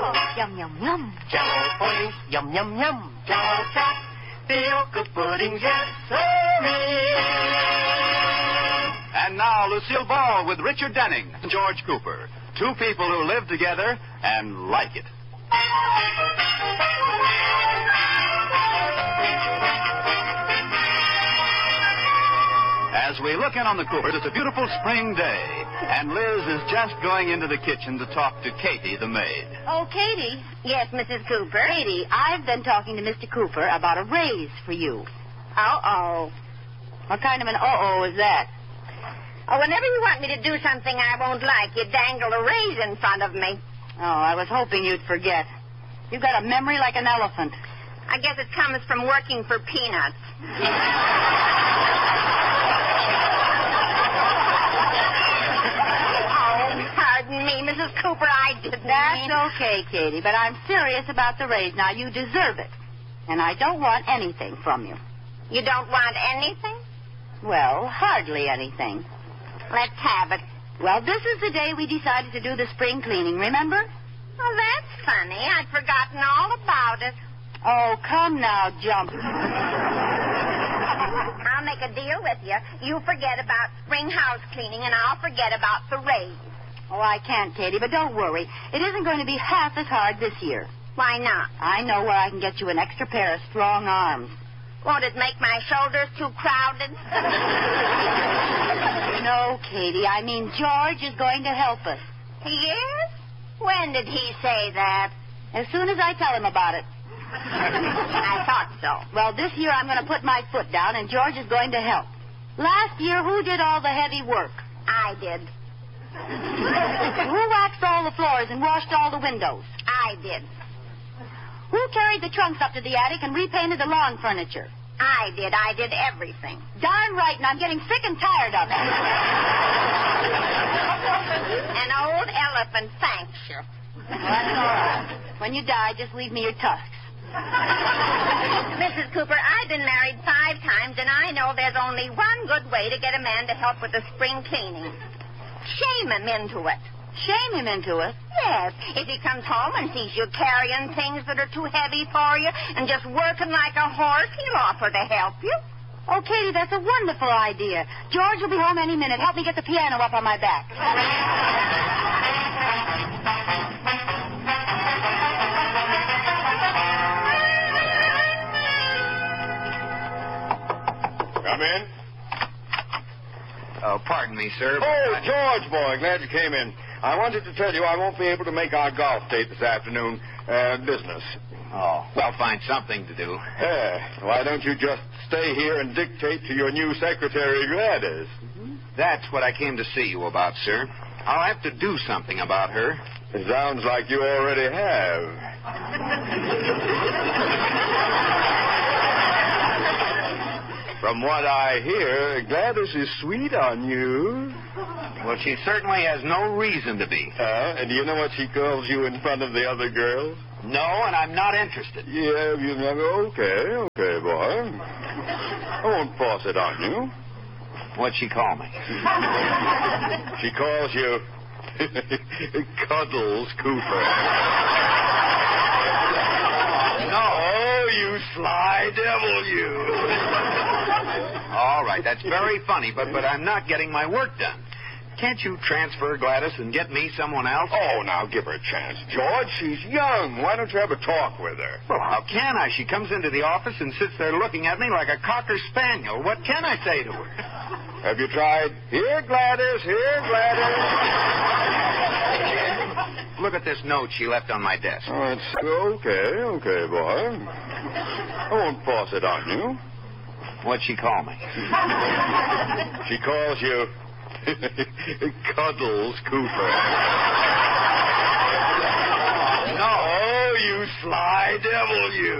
Yum, yum, yum. Jell-O pudding, yum, yum, yum. Jell-O shot, feel good puddings, yes, sirree. And now, Lucille Ball with Richard Denning and George Cooper. Two people who live together and like it. As we look in on the Coopers, it's a beautiful spring day, and Liz is just going into the kitchen to talk to Katie, the maid. Oh, Katie. Yes, Mrs. Cooper. Katie, I've been talking to Mr. Cooper about a raise for you. Uh-oh. What kind of an uh-oh is that? Oh, whenever you want me to do something I won't like, you dangle a raise in front of me. Oh, I was hoping you'd forget. You've got a memory like an elephant. I guess it comes from working for peanuts. Pardon me, Mrs. Cooper, I didn't That's mean... okay, Katie, but I'm serious about the raise. Now, you deserve it. And I don't want anything from you. You don't want anything? Well, hardly anything. Let's have it. Well, this is the day we decided to do the spring cleaning, remember? Oh, that's funny. I'd forgotten all about it. Oh, come now, Jump. I'll make a deal with you. You forget about spring house cleaning, and I'll forget about the raise. Oh, I can't, Katie, but don't worry. It isn't going to be half as hard this year. Why not? I know where I can get you an extra pair of strong arms. Won't it make my shoulders too crowded? No, Katie, I mean George is going to help us. Yes? When did he say that? As soon as I tell him about it. I thought so. Well, this year I'm going to put my foot down, and George is going to help. Last year, who did all the heavy work? I did. Who waxed all the floors and washed all the windows? I did. Who carried the trunks up to the attic and repainted the lawn furniture? I did. I did everything. Darn right, and I'm getting sick and tired of it. An old elephant thanks you. Well, that's all right. When you die, just leave me your tusks. Mrs. Cooper, I've been married 5 times, and I know there's only one good way to get a man to help with the spring cleaning. Shame him into it. Shame him into it? Yes. If he comes home and sees you carrying things that are too heavy for you and just working like a horse, he'll offer to help you. Oh, Katie, that's a wonderful idea. George will be home any minute. Help me get the piano up on my back. Come in. Oh, pardon me, sir. Oh, George, boy, glad you came in. I wanted to tell you I won't be able to make our golf date this afternoon. Business. Oh, well, find something to do. Why don't you just stay here and dictate to your new secretary, Gladys? That's what I came to see you about, sir. I'll have to do something about her. It sounds like you already have. From what I hear, Gladys is sweet on you. Well, she certainly has no reason to be. And do you know what she calls you in front of the other girls? No, and I'm not interested. Yeah, you never... Okay, boy. I won't force it on you. What'd she call me? She calls you Cuddles Cooper. No. Oh, you sly devil, you. All right, that's very funny, but I'm not getting my work done. Can't you transfer Gladys and get me someone else? Oh, now give her a chance. George, she's young. Why don't you have a talk with her? Well, how can I? She comes into the office and sits there looking at me like a cocker spaniel. What can I say to her? Have you tried? Here, Gladys. Here, Gladys. Look at this note she left on my desk. Oh, it's okay, boy. I won't force it on you. What'd she call me? She calls you Cuddles Cooper. No. Oh, you sly devil, you.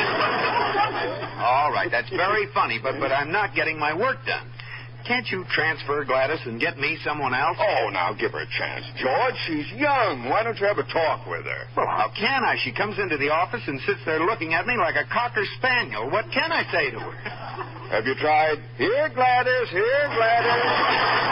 All right, that's very funny, but I'm not getting my work done. Can't you transfer Gladys and get me someone else? Oh, now give her a chance. George, she's young. Why don't you have a talk with her? Well, how can I? She comes into the office and sits there looking at me like a cocker spaniel. What can I say to her? Have you tried? Here, Gladys. Here, Gladys.